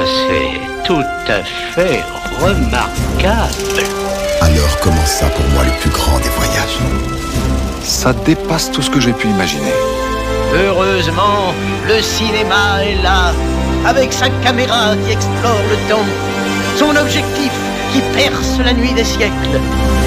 c'est tout à fait remarquable. Alors commença pour moi le plus grand des voyages. Ça dépasse tout ce que j'ai pu imaginer. Heureusement, le cinéma est là, avec sa caméra qui explore le temps, son objectif qui perce la nuit des siècles.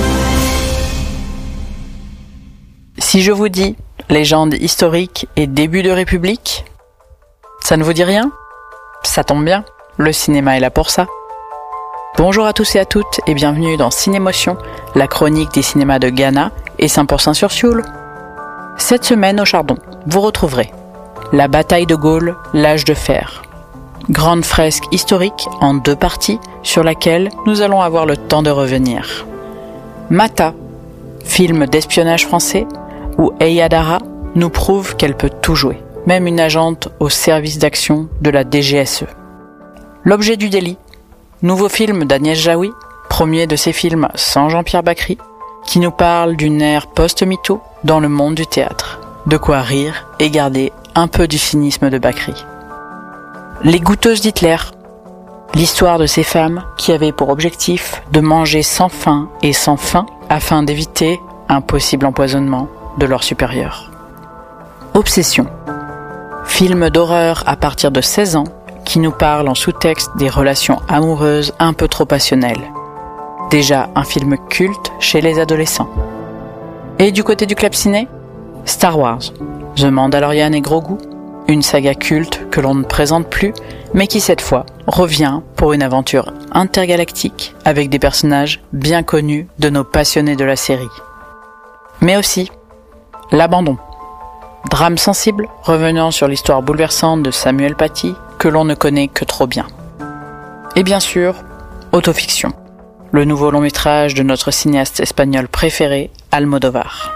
Si je vous dis légende historique et début de République, ça ne vous dit rien ? Ça tombe bien, le cinéma est là pour ça. Bonjour à tous et à toutes et bienvenue dans Cinémotion, la chronique des cinémas de Ghana et 100% sur Sioule. Cette semaine au Chardon, vous retrouverez la bataille de Gaulle, l'âge de fer. Grande fresque historique en 2 parties sur laquelle nous allons avoir le temps de revenir. Mata, film d'espionnage français où Eyadara nous prouve qu'elle peut tout jouer, même une agente au service d'action de la DGSE. L'objet du délit, nouveau film d'Agnès Jaoui, premier de ses films sans Jean-Pierre Bacry, qui nous parle d'une ère post-MeToo dans le monde du théâtre. De quoi rire et garder un peu du cynisme de Bacry. Les goûteuses d'Hitler, l'histoire de ces femmes qui avaient pour objectif de manger sans faim et sans faim afin d'éviter un possible empoisonnement de leurs supérieurs. Obsession, film d'horreur à partir de 16 ans qui nous parle en sous-texte des relations amoureuses un peu trop passionnelles. Déjà un film culte chez les adolescents. Et du côté du club ciné, Star Wars, The Mandalorian et Grogu, une saga culte que l'on ne présente plus, mais qui cette fois revient pour une aventure intergalactique avec des personnages bien connus de nos passionnés de la série. Mais aussi, l'abandon. Drame sensible revenant sur l'histoire bouleversante de Samuel Paty que l'on ne connaît que trop bien. Et bien sûr, autofiction. Le nouveau long métrage de notre cinéaste espagnol préféré, Almodóvar.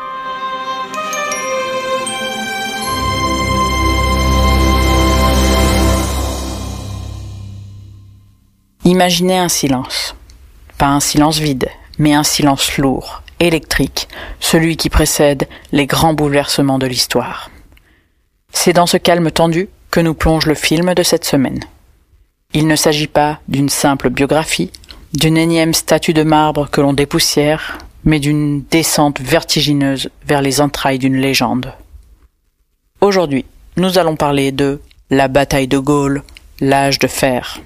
Imaginez un silence. Pas un silence vide, mais un silence lourd, électrique, celui qui précède les grands bouleversements de l'histoire. C'est dans ce calme tendu que nous plonge le film de cette semaine. Il ne s'agit pas d'une simple biographie, d'une énième statue de marbre que l'on dépoussière, mais d'une descente vertigineuse vers les entrailles d'une légende. Aujourd'hui, nous allons parler de la bataille de Gaulle, l'âge de fer.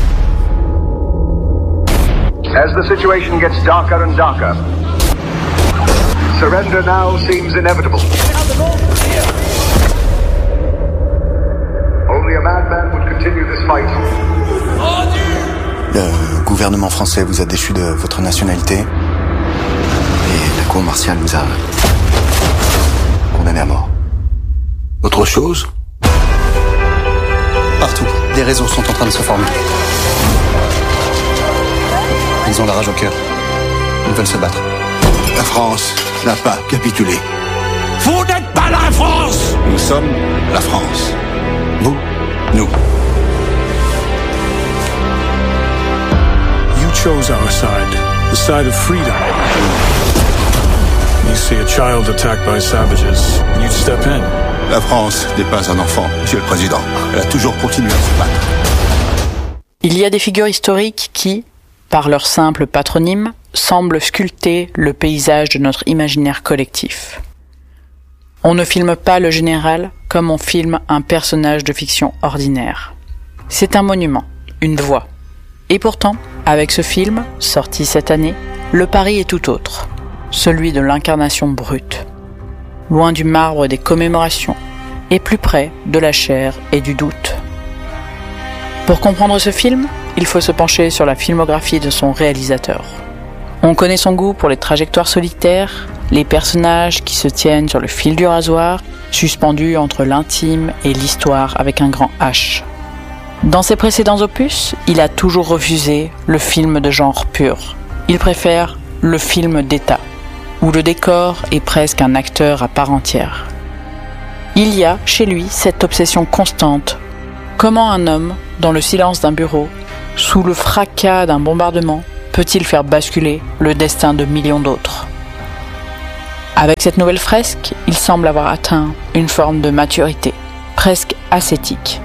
As the situation gets darker and darker, surrender now seems inevitable. Only a madman would continue this fight. Le gouvernement français vous a déchu de votre nationalité et la cour martiale vous a condamné à mort. Autre chose ? Partout, des réseaux sont en train de se former. Ils ont la rage au cœur. Ils veulent se battre. La France n'a pas capitulé. Vous n'êtes pas la France! Nous sommes la France. Vous, nous. You chose our side, the side of freedom. You see a child attacked by savages, you'd step in. La France n'est pas un enfant, Monsieur le Président. Elle a toujours continué à se battre. Il y a des figures historiques qui, par leur simple patronyme, semblent sculpter le paysage de notre imaginaire collectif. On ne filme pas le général comme on filme un personnage de fiction ordinaire. C'est un monument, une voix. Et pourtant, avec ce film, sorti cette année, le pari est tout autre, celui de l'incarnation brute. Loin du marbre des commémorations, et plus près de la chair et du doute. Pour comprendre ce film, il faut se pencher sur la filmographie de son réalisateur. On connaît son goût pour les trajectoires solitaires, les personnages qui se tiennent sur le fil du rasoir, suspendus entre l'intime et l'histoire avec un grand H. Dans ses précédents opus, il a toujours refusé le film de genre pur. Il préfère le film d'État, où le décor est presque un acteur à part entière. Il y a, chez lui, cette obsession constante. Comment un homme, dans le silence d'un bureau, sous le fracas d'un bombardement, peut-il faire basculer le destin de millions d'autres ? Avec cette nouvelle fresque, il semble avoir atteint une forme de maturité, presque ascétique.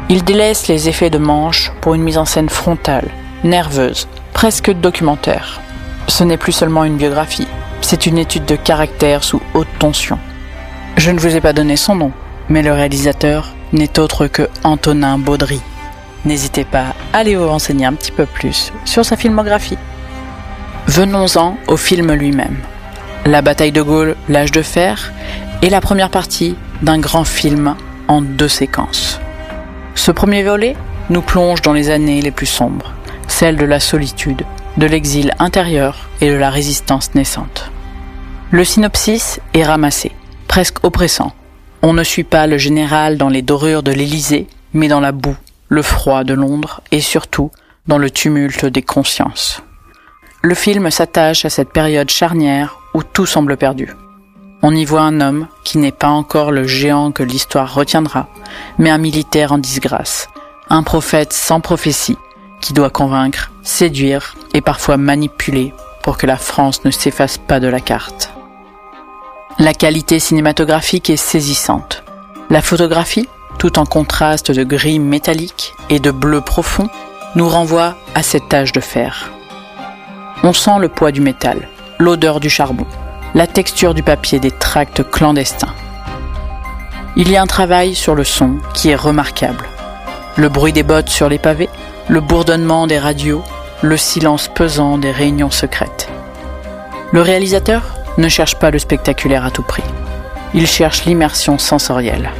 Il délaisse les effets de manche pour une mise en scène frontale, nerveuse, presque documentaire. Ce n'est plus seulement une biographie, c'est une étude de caractère sous haute tension. Je ne vous ai pas donné son nom, mais le réalisateur n'est autre que Antonin Baudry. N'hésitez pas à aller vous renseigner un petit peu plus sur sa filmographie. Venons-en au film lui-même. La bataille de Gaulle, l'âge de fer, est la première partie d'un grand film en 2 séquences. Ce premier volet nous plonge dans les années les plus sombres, celles de la solitude, de l'exil intérieur et de la résistance naissante. Le synopsis est ramassé, presque oppressant. On ne suit pas le général dans les dorures de l'Élysée, mais dans la boue, le froid de Londres et surtout dans le tumulte des consciences. Le film s'attache à cette période charnière où tout semble perdu. On y voit un homme qui n'est pas encore le géant que l'histoire retiendra, mais un militaire en disgrâce, un prophète sans prophétie qui doit convaincre, séduire et parfois manipuler pour que la France ne s'efface pas de la carte. La qualité cinématographique est saisissante. La photographie, tout en contraste de gris métallique et de bleu profond, nous renvoie à cet âge de fer. On sent le poids du métal, l'odeur du charbon, la texture du papier des tracts clandestins. Il y a un travail sur le son qui est remarquable. Le bruit des bottes sur les pavés, le bourdonnement des radios, le silence pesant des réunions secrètes. Le réalisateur ne cherche pas le spectaculaire à tout prix. Il cherche l'immersion sensorielle.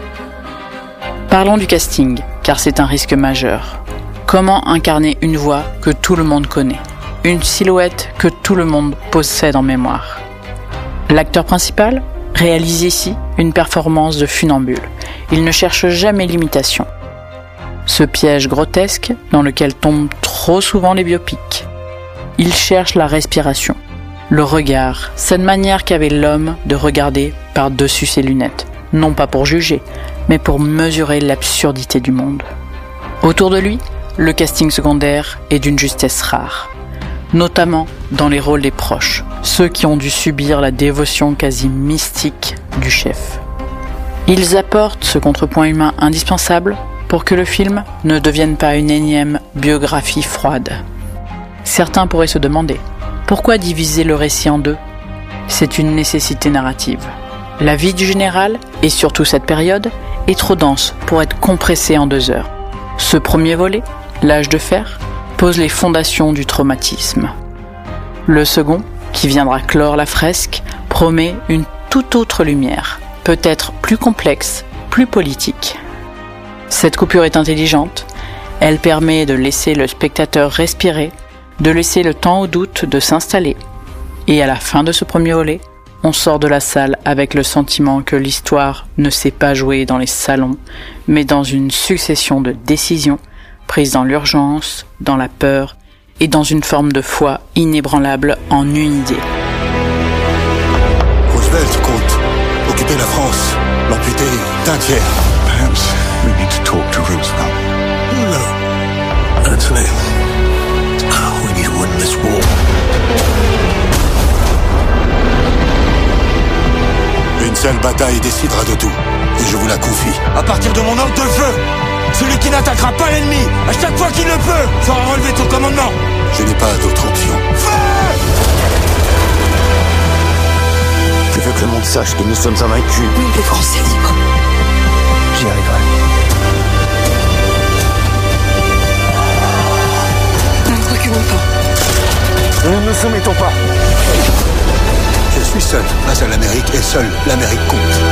Parlons du casting, car c'est un risque majeur. Comment incarner une voix que tout le monde connaît, une silhouette que tout le monde possède en mémoire? L'acteur principal réalise ici une performance de funambule. Il ne cherche jamais l'imitation. Ce piège grotesque dans lequel tombent trop souvent les biopics. Il cherche la respiration, le regard, cette manière qu'avait l'homme de regarder par-dessus ses lunettes, non pas pour juger, mais pour mesurer l'absurdité du monde. Autour de lui, le casting secondaire est d'une justesse rare, notamment dans les rôles des proches, ceux qui ont dû subir la dévotion quasi mystique du chef. Ils apportent ce contrepoint humain indispensable pour que le film ne devienne pas une énième biographie froide. Certains pourraient se demander, pourquoi diviser le récit en 2 ? C'est une nécessité narrative. La vie du général, et surtout cette période, est trop dense pour être compressée en 2 heures. Ce premier volet, l'âge de fer, pose les fondations du traumatisme. Le second, qui viendra clore la fresque, promet une toute autre lumière, peut-être plus complexe, plus politique. Cette coupure est intelligente, elle permet de laisser le spectateur respirer, de laisser le temps au doute de s'installer. Et à la fin de ce premier volet, on sort de la salle avec le sentiment que l'histoire ne s'est pas jouée dans les salons, mais dans une succession de décisions prises dans l'urgence, dans la peur et dans une forme de foi inébranlable en une idée. Roosevelt compte occuper la France, l'amputer d'un tiers. Perhaps we need to talk to Roosevelt. No. Anthony, we need to win this war. Une seule bataille décidera de tout, et je vous la confie. À partir de mon ordre de feu, celui qui n'attaquera pas l'ennemi, à chaque fois qu'il le peut, fera relever ton commandement. Je n'ai pas d'autre option. Je veux que le monde sache que nous sommes invaincus. Oui, les Français libres. J'y arriverai. Ne reculons pas. Nous ne nous soumettons pas. Je suis seul face à l'Amérique, et seule l'Amérique compte.